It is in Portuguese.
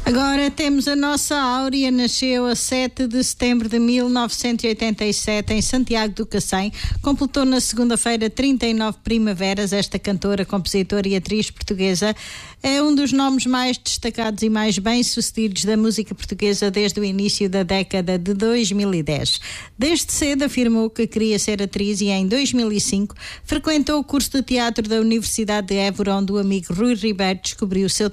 Agora temos a nossa Áurea, nasceu a 7 de setembro de 1987 em Santiago do Cacém, completou na segunda-feira 39 primaveras. Esta cantora, compositora e atriz portuguesa é um dos nomes mais destacados e mais bem-sucedidos da música portuguesa desde o início da década de 2010. Desde cedo afirmou que queria ser atriz e em 2005 frequentou o curso de teatro da Universidade de Évora, onde o amigo Rui Ribeiro descobriu o seu